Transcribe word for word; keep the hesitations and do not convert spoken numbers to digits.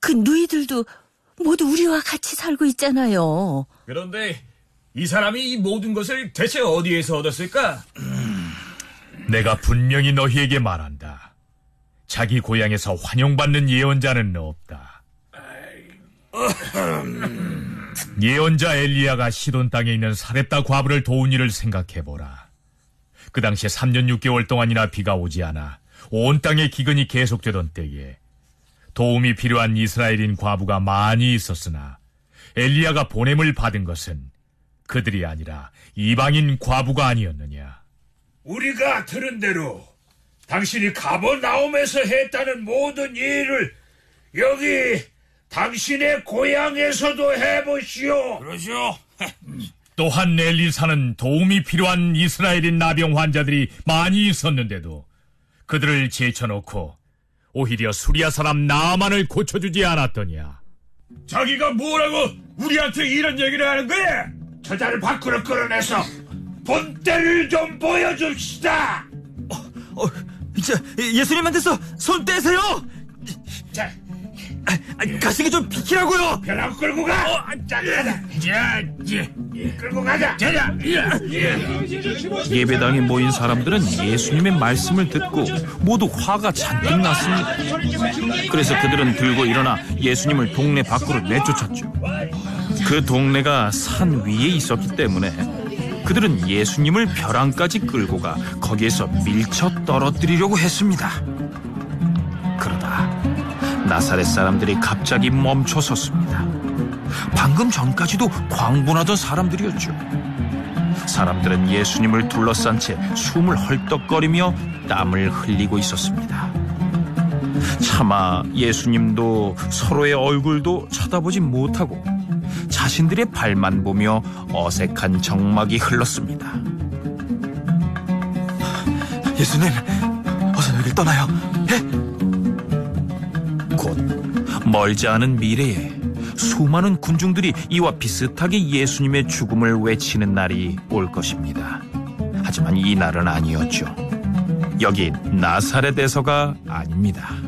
그 누이들도 모두 우리와 같이 살고 있잖아요. 그런데 이 사람이 이 모든 것을 대체 어디에서 얻었을까? 음, 내가 분명히 너희에게 말한다. 자기 고향에서 환영받는 예언자는 없다. 예언자 엘리야가 시돈 땅에 있는 사렙다 과부를 도운 일을 생각해보라. 그 당시에 삼 년 육 개월 동안이나 비가 오지 않아 온 땅에 기근이 계속되던 때에 도움이 필요한 이스라엘인 과부가 많이 있었으나 엘리야가 보냄을 받은 것은 그들이 아니라 이방인 과부가 아니었느냐. 우리가 들은 대로 당신이 가버나움에서 했다는 모든 일을 여기 당신의 고향에서도 해보시오. 그러시오. 또한 엘리사는 도움이 필요한 이스라엘인 나병 환자들이 많이 있었는데도 그들을 제쳐놓고 오히려 수리아 사람 나아만을 고쳐주지 않았더냐. 자기가 뭐라고 우리한테 이런 얘기를 하는 거야? 저자를 밖으로 끌어내서 본때를 좀 보여줍시다. 어, 어, 이제 예수님한테서 손 떼세요. 자, 아, 아, 가시게 좀 비키라고요. 벼랑 끌고 가. 어, 자, 가자. 자, 자, 끌고 가자. 자자. 예배당에 모인 사람들은 예수님의 말씀을 듣고 모두 화가 잔뜩 났습니다. 그래서 그들은 들고 일어나 예수님을 동네 밖으로 내쫓았죠. 그 동네가 산 위에 있었기 때문에 그들은 예수님을 벼랑까지 끌고 가 거기에서 밀쳐 떨어뜨리려고 했습니다. 그러다 나사렛 사람들이 갑자기 멈춰섰습니다. 방금 전까지도 광분하던 사람들이었죠. 사람들은 예수님을 둘러싼 채 숨을 헐떡거리며 땀을 흘리고 있었습니다. 차마 예수님도 서로의 얼굴도 쳐다보지 못하고 자신들의 발만 보며 어색한 정막이 흘렀습니다. 예수님, 어서 여길 떠나요. 예? 곧 멀지 않은 미래에 수많은 군중들이 이와 비슷하게 예수님의 죽음을 외치는 날이 올 것입니다. 하지만 이 날은 아니었죠. 여기 나사렛에서가 아닙니다.